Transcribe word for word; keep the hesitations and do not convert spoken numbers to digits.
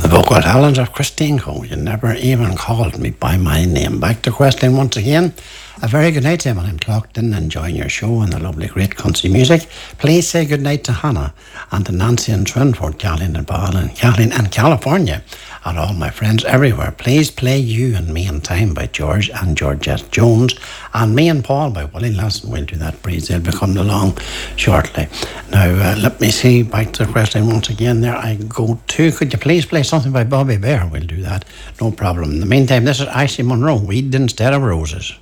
Vocal talent of Christine Cole. You never even called me by my name. Back to Questing once again. A very good night to everyone. I'm clocked in, enjoying your show and the lovely, great country music. Please say good night to Hannah and to Nancy and Trinford, Kathleen and Paul and Kathleen and California, and all my friends everywhere. Please play You and Me in Time by George and Georgette Jones, and Me and Paul by Willie Lawson. We'll do that, please. They'll be coming along shortly. Now, uh, let me see. Back to the question once again. There I go to. Could you please play something by Bobby Bear? We'll do that. No problem. In the meantime, this is Ashley Monroe. Weed instead of roses.